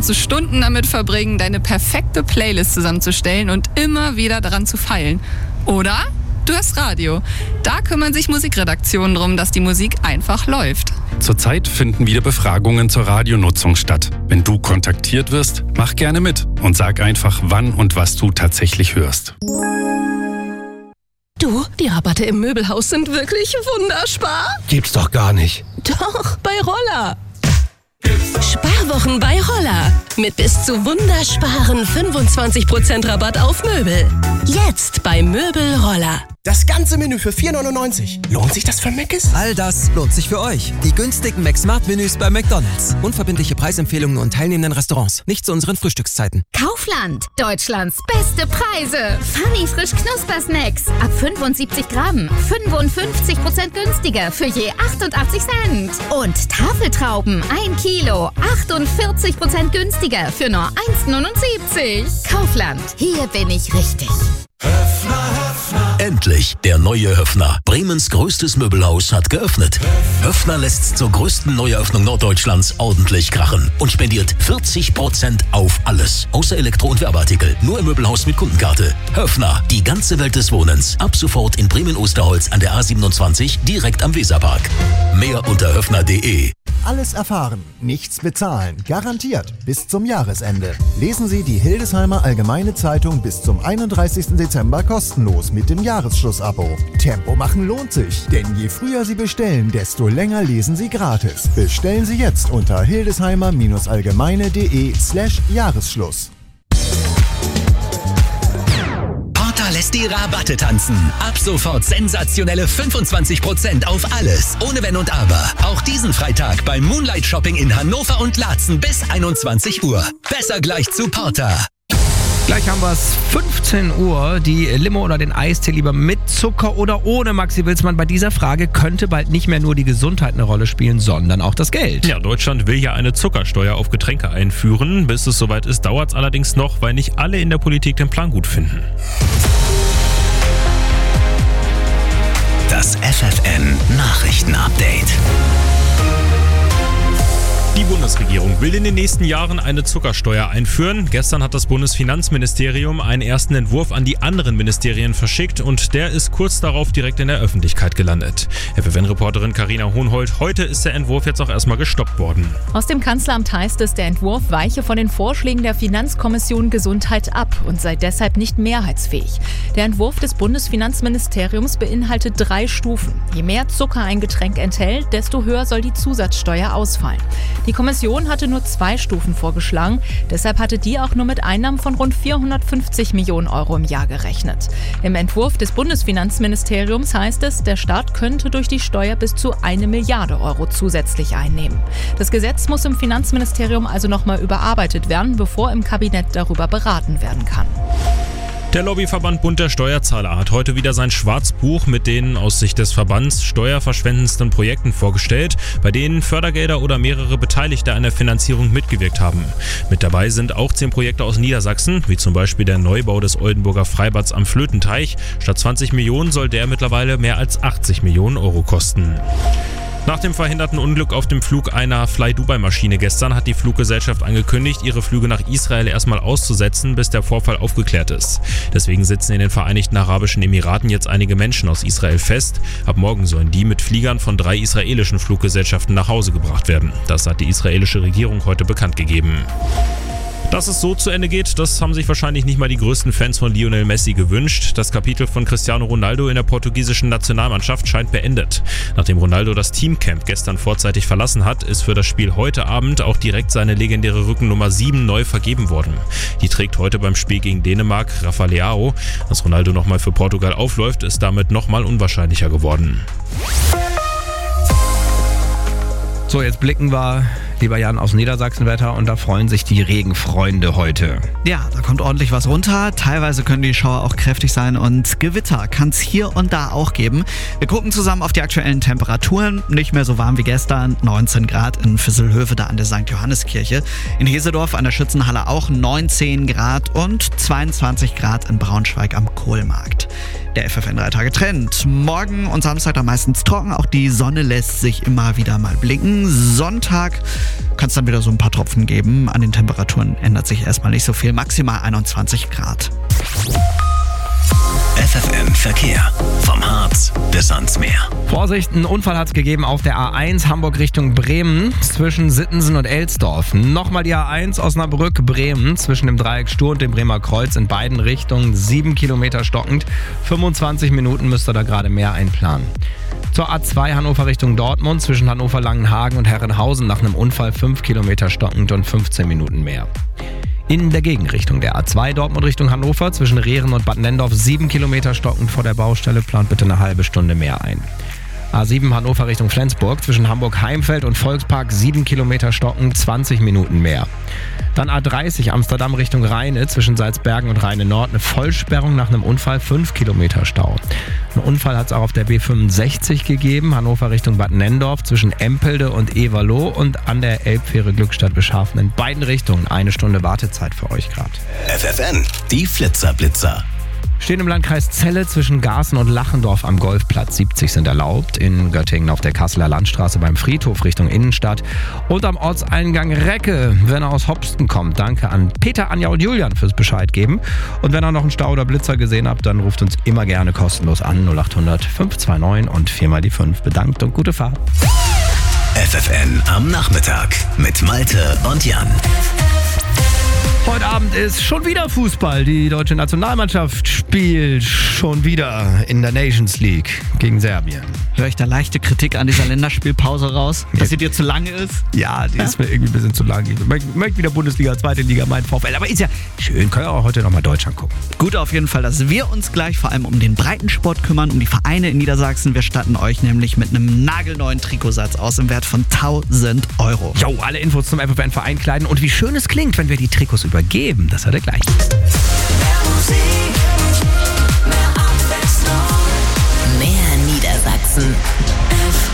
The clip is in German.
du Stunden damit verbringen, deine perfekte Playlist zusammenzustellen und immer wieder daran zu feilen. Oder du hörst Radio. Da kümmern sich Musikredaktionen darum, dass die Musik einfach läuft. Zurzeit finden wieder Befragungen zur Radionutzung statt. Wenn du kontaktiert wirst, mach gerne mit und sag einfach, wann und was du tatsächlich hörst. Du, die Rabatte im Möbelhaus sind wirklich wunderspar. Gibt's doch gar nicht. Doch, bei Roller. Sparwochen bei Roller. Mit bis zu wundersparen 25% Rabatt auf Möbel. Jetzt bei Möbel Roller. Das ganze Menü für 4,99. Lohnt sich das für Mc's? All das lohnt sich für euch. Die günstigen McSmart-Menüs bei McDonald's. Unverbindliche Preisempfehlungen und teilnehmenden Restaurants. Nicht zu unseren Frühstückszeiten. Kaufland. Deutschlands beste Preise. Funny frisch Knusper-Snacks. Ab 75 Gramm. 55% günstiger für je 88 Cent. Und Tafeltrauben. 1 Kilo. 48% günstiger für nur 1,79. Kaufland. Hier bin ich richtig. Endlich, der neue Höffner. Bremens größtes Möbelhaus hat geöffnet. Höffner lässt zur größten Neueröffnung Norddeutschlands ordentlich krachen und spendiert 40% auf alles. Außer Elektro- und Werbeartikel. Nur im Möbelhaus mit Kundenkarte. Höffner, die ganze Welt des Wohnens. Ab sofort in Bremen-Osterholz an der A27, direkt am Weserpark. Mehr unter höffner.de. Alles erfahren, nichts bezahlen, garantiert bis zum Jahresende. Lesen Sie die Hildesheimer Allgemeine Zeitung bis zum 31. Dezember kostenlos mit dem Jahresschlussabo. Tempo machen lohnt sich, denn je früher Sie bestellen, desto länger lesen Sie gratis. Bestellen Sie jetzt unter hildesheimer-allgemeine.de/Jahresschluss. Lässt die Rabatte tanzen. Ab sofort sensationelle 25% auf alles. Ohne Wenn und Aber. Auch diesen Freitag beim Moonlight Shopping in Hannover und Laatzen bis 21 Uhr. Besser gleich zu Porter. Gleich haben wir es, 15 Uhr, die Limo oder den Eistee lieber mit Zucker oder ohne, Maxi Wilsmann. Bei dieser Frage könnte bald nicht mehr nur die Gesundheit eine Rolle spielen, sondern auch das Geld. Ja, Deutschland will ja eine Zuckersteuer auf Getränke einführen. Bis es soweit ist, dauert es allerdings noch, weil nicht alle in der Politik den Plan gut finden. Das FFN Nachrichten-Update. Die Bundesregierung will in den nächsten Jahren eine Zuckersteuer einführen. Gestern hat das Bundesfinanzministerium einen ersten Entwurf an die anderen Ministerien verschickt und der ist kurz darauf direkt in der Öffentlichkeit gelandet. FFN-Reporterin Carina Hohnhold, heute ist der Entwurf jetzt auch erstmal gestoppt worden. Aus dem Kanzleramt heißt es, der Entwurf weiche von den Vorschlägen der Finanzkommission Gesundheit ab und sei deshalb nicht mehrheitsfähig. Der Entwurf des Bundesfinanzministeriums beinhaltet 3 Stufen. Je mehr Zucker ein Getränk enthält, desto höher soll die Zusatzsteuer ausfallen. Die Kommission hatte nur 2 Stufen vorgeschlagen, deshalb hatte die auch nur mit Einnahmen von rund 450 Millionen Euro im Jahr gerechnet. Im Entwurf des Bundesfinanzministeriums heißt es, der Staat könnte durch die Steuer bis zu 1 Milliarde Euro zusätzlich einnehmen. Das Gesetz muss im Finanzministerium also nochmal überarbeitet werden, bevor im Kabinett darüber beraten werden kann. Der Lobbyverband Bund der Steuerzahler hat heute wieder sein Schwarzbuch mit den aus Sicht des Verbands steuerverschwendendsten Projekten vorgestellt, bei denen Fördergelder oder mehrere Beteiligte an der Finanzierung mitgewirkt haben. Mit dabei sind auch 10 Projekte aus Niedersachsen, wie zum Beispiel der Neubau des Oldenburger Freibads am Flötenteich. Statt 20 Millionen soll der mittlerweile mehr als 80 Millionen Euro kosten. Nach dem verhinderten Unglück auf dem Flug einer Fly-Dubai-Maschine gestern hat die Fluggesellschaft angekündigt, ihre Flüge nach Israel erstmal auszusetzen, bis der Vorfall aufgeklärt ist. Deswegen sitzen in den Vereinigten Arabischen Emiraten jetzt einige Menschen aus Israel fest. Ab morgen sollen die mit Fliegern von 3 israelischen Fluggesellschaften nach Hause gebracht werden. Das hat die israelische Regierung heute bekannt gegeben. Dass es so zu Ende geht, das haben sich wahrscheinlich nicht mal die größten Fans von Lionel Messi gewünscht. Das Kapitel von Cristiano Ronaldo in der portugiesischen Nationalmannschaft scheint beendet. Nachdem Ronaldo das Teamcamp gestern vorzeitig verlassen hat, ist für das Spiel heute Abend auch direkt seine legendäre Rückennummer 7 neu vergeben worden. Die trägt heute beim Spiel gegen Dänemark Rafa Leao. Dass Ronaldo nochmal für Portugal aufläuft, ist damit nochmal unwahrscheinlicher geworden. So, jetzt blicken wir, lieber Jan, aufs Niedersachsenwetter und da freuen sich die Regenfreunde heute. Ja, da kommt ordentlich was runter. Teilweise können die Schauer auch kräftig sein und Gewitter kann es hier und da auch geben. Wir gucken zusammen auf die aktuellen Temperaturen. Nicht mehr so warm wie gestern. 19 Grad in Visselhöfe, da an der St. Johanneskirche. In Hesedorf an der Schützenhalle auch 19 Grad und 22 Grad in Braunschweig am Kohlmarkt. Der FFN 3 Tage Trend. Morgen und Samstag dann meistens trocken. Auch die Sonne lässt sich immer wieder mal blinken. Sonntag kann es dann wieder so ein paar Tropfen geben. An den Temperaturen ändert sich erstmal nicht so viel, maximal 21 Grad. FFN Verkehr. Vom Harz bis ans Meer. Vorsicht, ein Unfall hat es gegeben auf der A1 Hamburg Richtung Bremen zwischen Sittensen und Elsdorf. Nochmal die A1 Osnabrück-Bremen zwischen dem Dreieck Stur und dem Bremer Kreuz in beiden Richtungen 7 Kilometer stockend. 25 Minuten müsst ihr da gerade mehr einplanen. Zur A2 Hannover Richtung Dortmund zwischen Hannover-Langenhagen und Herrenhausen nach einem Unfall 5 Kilometer stockend und 15 Minuten mehr. In der Gegenrichtung der A2 Dortmund Richtung Hannover zwischen Rehren und Bad Nendorf 7 Kilometer stockend vor der Baustelle, plant bitte eine halbe Stunde mehr ein. A7 Hannover Richtung Flensburg zwischen Hamburg-Heimfeld und Volkspark 7 Kilometer stockend, 20 Minuten mehr. Dann A30 Amsterdam Richtung Rheine zwischen Salzbergen und Rheine-Nord eine Vollsperrung nach einem Unfall, 5 Kilometer Stau. Einen Unfall hat es auch auf der B65 gegeben, Hannover Richtung Bad Nendorf zwischen Empelde und Everloh und an der Elbfähre Glückstadt-Beschafen in beiden Richtungen 1 Stunde Wartezeit für euch gerade. FFN, die Flitzer-Blitzer. Stehen im Landkreis Celle zwischen Garßen und Lachendorf am Golfplatz. 70 sind erlaubt. In Göttingen auf der Kasseler Landstraße beim Friedhof Richtung Innenstadt. Und am Ortseingang Recke, wenn er aus Hopsten kommt. Danke an Peter, Anja und Julian fürs Bescheid geben. Und wenn ihr noch einen Stau oder Blitzer gesehen habt, dann ruft uns immer gerne kostenlos an. 0800 529 und 4 die 5. Bedankt und gute Fahrt. FFN am Nachmittag mit Malte und Jan. Heute Abend ist schon wieder Fußball. Die deutsche Nationalmannschaft spielt schon wieder in der Nations League gegen Serbien. Höre ich da leichte Kritik an dieser Länderspielpause raus? Dass sie dir zu lange ist? Ja, die ist mir irgendwie ein bisschen zu lang. Ich möchte wieder Bundesliga, zweite Liga, mein VfL. Aber ist ja schön, können wir auch heute nochmal Deutschland gucken. Gut auf jeden Fall, dass wir uns gleich vor allem um den Breitensport kümmern, um die Vereine in Niedersachsen. Wir statten euch nämlich mit einem nagelneuen Trikotsatz aus im Wert von 1000 Euro. Jo, alle Infos zum FFN-Verein kleiden und wie schön es klingt, wenn wir die Trikots übergeben. Das hört ihr gleich.